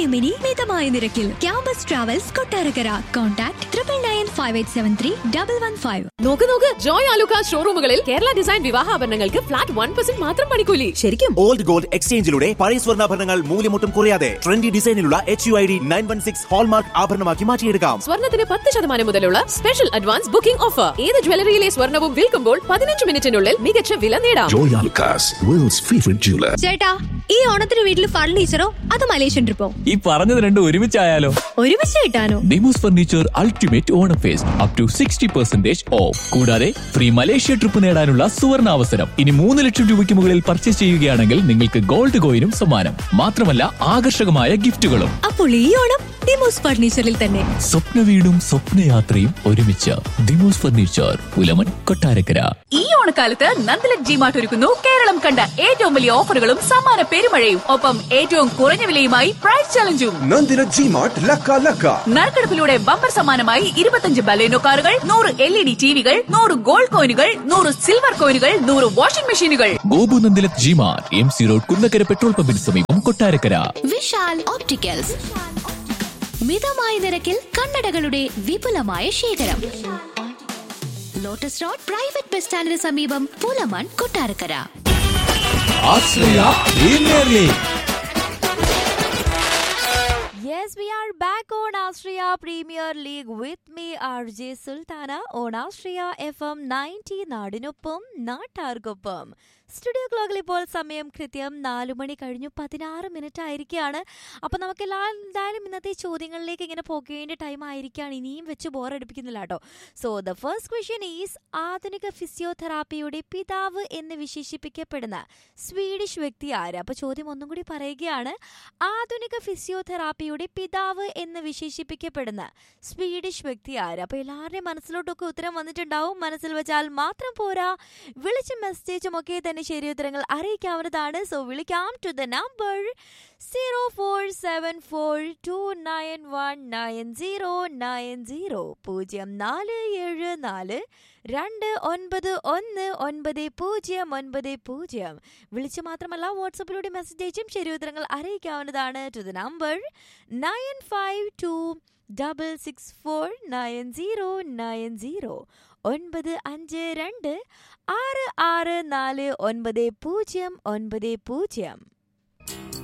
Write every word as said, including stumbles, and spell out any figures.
ഇനിയും ഇനി മിതമായ നിരക്കിൽ. Campus travels Kottarakkara. Contact triple nine five eight seven three double one five. നോക്ക് നോക്ക്, Joy Alukkas ഷോറൂമുകളിൽ Kerala design വിവാഹാഭരണങ്ങൾക്ക് flat one percent മാത്രം പണിക്കൂലി. ശരിക്കും? ഓൾഡ് ഗോൾഡ് എക്സ്ചേഞ്ചിലൂടെ പഴയ സ്വർണ്ണാഭരണങ്ങൾ മൂല്യമൊട്ടും കുറയാതെ trendy ഡിസൈനിലുള്ള H U I D nine one six hallmark ആഭരണമാക്കി മാറ്റിയെടുക്കാം. സ്വർണ്ണത്തിന് പത്ത് ശതമാനം മുതലുള്ള സ്പെഷ്യൽ അഡ്വാൻസ് ബുക്കിംഗ് ഓഫർ. ഏത് ജ്വല്ലറിയിലെ സ്വർണ്ണവും വിൽക്കുമ്പോൾ പതിനഞ്ച് മിനിറ്റിനുള്ളിൽ മികച്ച വില നേടാം. Joy Alucas, world's favorite jeweler. ചേട്ടാ, ഈ ഓണത്തിന് വീട്ടിൽ ഫർണിച്ചറോ അത് മലേഷ്യൻ ട്രിപ്പോ? ഈ പറഞ്ഞത് രണ്ടും ഒരുമിച്ചായാലോ? ഒരുമിച്ച് കിട്ടാനോ? Demos furniture ultimate Onam first up to sixty percentage of. കൂടാതെ ഫ്രീ മലേഷ്യ ട്രിപ്പ് നേടാനുള്ള സുവർണ അവസരം. ഇനി മൂന്ന് ലക്ഷം രൂപയ്ക്ക് മുകളിൽ പർച്ചേസ് ചെയ്യുകയാണെങ്കിൽ നിങ്ങൾക്ക് ഗോൾഡ് കോയിനും സമ്മാനം. മാത്രമല്ല ആകർഷകമായ ഗിഫ്റ്റുകളും. അപ്പോൾ ഈ ഓണം ഡിമോസ് ഫർണിച്ചറിൽ തന്നെ. സ്വപ്ന വീടും സ്വപ്നയാത്രയും ഒരുമിച്ച്. ഡിമോസ് ഫർണിച്ചർ, പുലമൺ, കൊട്ടാരക്കര. ഈ ഓണക്കാലത്ത് നന്ദലക് ജിമാർട്ട് ഒരുക്കുന്നു കേരളം കണ്ട ഏറ്റവും വലിയ ഓഫറുകളും സമ്മാന പെരുമഴയും. ഒപ്പം ഏറ്റവും കുറഞ്ഞ വിലയുമായി പ്രൈസ് ചലഞ്ചും. നന്ദലക് ജിമാർട്ട് ലക്ക ലക്ക. നറുക്കെടുപ്പിലൂടെ ബമ്പർ സമ്മാനമായി ഇരുപത്തഞ്ച് ബലേനോ കാറുകൾ, നൂറ് എൽ ഇ ഡി ടിവികൾ, നൂറ് ഗോൾഡ് കോയിനുകൾ, നൂറ് സിൽവർ കോയിനുകൾ, നൂറ് വാഷിംഗ് മെഷീനുകൾ. Gopu നന്ദലക് G-Mart, M C road, Kunnakkara petrol പമ്പിന് സമീപം, കൊട്ടാരക്കര. വിശാൽ ഓപ്റ്റിക്കൽസ്, മിതമായ നിരക്കിൽ കണ്ണടകളുടെ വിപുലമായ ശേഖരം. ലോട്ടസ് റോഡ് പ്രൈവറ്റ് ബസ് സ്റ്റാൻഡിന് സമീപം, Pulamon, Kottarakkara. Yes, we are back on Austria Premier League with me, R J Sultana, on Austria F M ninety നാടിനൊപ്പം നാട്ടാർക്കൊപ്പം. സ്റ്റുഡിയോ ക്ലോക്കിൽ ഇപ്പോൾ സമയം കൃത്യം നാലു മണി കഴിഞ്ഞു പതിനാറ് മിനിറ്റ് ആയിരിക്കുകയാണ്. അപ്പോൾ നമുക്ക് എന്തായാലും ഇന്നത്തെ ചോദ്യങ്ങളിലേക്ക് ഇങ്ങനെ പോകേണ്ട ടൈം ആയിരിക്കുകയാണ്. ഇനിയും വെച്ച് ബോറടിപ്പിക്കുന്നില്ല കേട്ടോ. So the first question is, ആധുനിക ഫിസിയോതെറാപ്പിയുടെ പിതാവ് എന്ന് വിശേഷിപ്പിക്കപ്പെടുന്ന സ്വീഡിഷ് വ്യക്തി ആര്? അപ്പോൾ ചോദ്യം ഒന്നും കൂടി പറയുകയാണ്. ആധുനിക ഫിസിയോതെറാപ്പിയുടെ പിതാവ് എന്ന് വിശേഷിപ്പിക്കപ്പെടുന്ന സ്വീഡിഷ് വ്യക്തി ആര്? അപ്പോൾ എല്ലാവരുടെയും മനസ്സിലോട്ടൊക്കെ ഉത്തരം വന്നിട്ടുണ്ടാവും. മനസ്സിൽ വെച്ചാൽ മാത്രം പോരാ, വിളിച്ചും മെസ്സേജും ഒക്കെ തന്നെ ശരി ഉത്തരങ്ങൾ അറിയിക്കാവുന്നതാണ്. സോ വിളിക്കാം to the number zero four seven four to nine one nine zero nine zero പൂജ്യം നാല് ഏഴ് നാല് രണ്ട് ഒൻപത് ഒന്ന് ഒൻപത് പൂജ്യം ഒൻപത് പൂജ്യം. വിളിച്ചു മാത്രമല്ല വാട്സപ്പിലൂടെ മെസ്സേജ് അയച്ചും ശരി ഉത്തരങ്ങൾ അറിയിക്കാവുന്നതാണ് to the number nine five to double six four nine zero nine zero ഒൻപത് അഞ്ച് രണ്ട് ആറ് ആറ് നാല് ഒൻപത് പൂജ്യം ഒൻപത് പൂജ്യം.